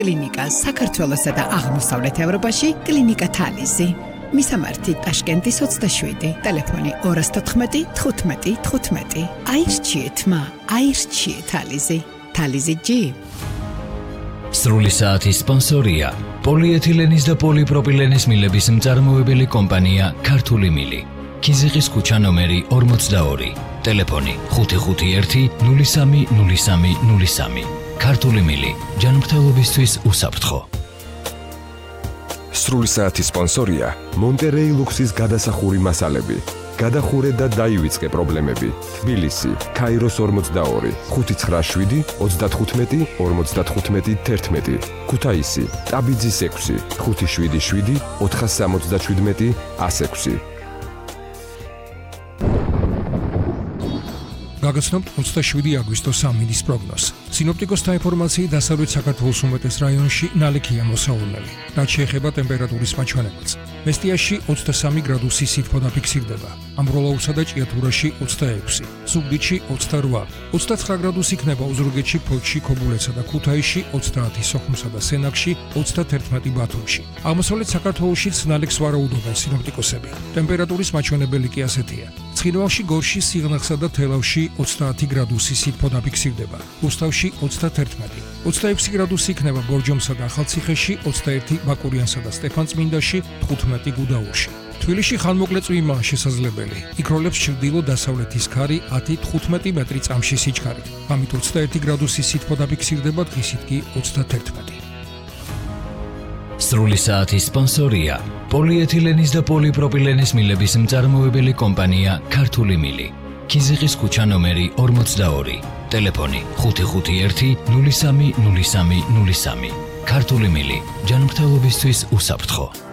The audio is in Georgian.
კლინიკა საქართველოსა და აღმოსავლეთ ევროპაში კლინიკა თალიზი. მისამართი ტაშკენტის 27, ტელეფონი 214 15 15. აირჩიეთ მა, აირჩიეთ თალიზი. თალიზი G. სრული საათის სპონსორია პოლიეთილენის და პოლიპროპილენის მილების მწარმოებელი კომპანია ქართული მილი. ქიზიყის ქუჩა ნომერი 42, ტელეფონი 551 03 03 03. ქართული მილი, ჯანმრთელობისთვის უსაფრთხო. სრული საათის სპონსორია მონტერეი ლუქსის გადასახური მასალები. გადახურე და დაივიწყე პრობლემები. თბილისი, ქაიროს 42, 597 35 55 11. ქუთაისი, ტაბიძის 6, 577 477 106. გაგაცნობთ 27 აგვისტოს სამინდის პროგნოზს. სინოპტიკოსთა ინფორმაციით დასავლეთ საქართველოს უმეტეს რაიონში ნალექია მოსაუბრებელი. რაც შეეხება ტემპერატურის მაჩვენებელს. მესტიაში 23 გრადუსი სითბო დაფიქსირდება. ამბროლაურსა და ჭიათურაში 26, ზუგდიდში 28, 29 გრადუსი იქნება ოზურგეთში, ფოთში, ქობულეთსა და ქუთაისში, 30 სოხუმსა და სენაკში, 31 ბათუმში. აღმოსავლეთ საქართველოშიც ნალექს ვარაუდობენ სინოპტიკოსები. ტემპერატურის მაჩვენებელი კი ასეთია. ცხინვალში, გორში, სიღნაღსა და თელავში 30 გრადუსი სითბო დაფიქსირდება. რუსთავში 31, 26 გრადუსი იქნება ბორჯომსა და ახალციხეში, 21 ბაკურიანსა და სტეფანწმინდაში, 15 გუდაურში. თბილისში ხანმოკლე წვიმაა შესაძლებელი. იქროლებს ჩრდილო-დასავლეთის ქარი 10-15 მეტრი წამში სიჩქარით. ამით 21 გრადუსი სითბო დაფიქსირდება, დღისით კი 31. სრული საათის სპონსორია პოლიეთილენის და პოლიპროპილენის მილების მწარმოებელი კომპანია ქართული მილი. ქიზიყის ქუჩა ნომერი 42, ტელეფონი 551 03 03 03. ქართული მილი, ჯანმრთელობისთვის უსაფრთხო.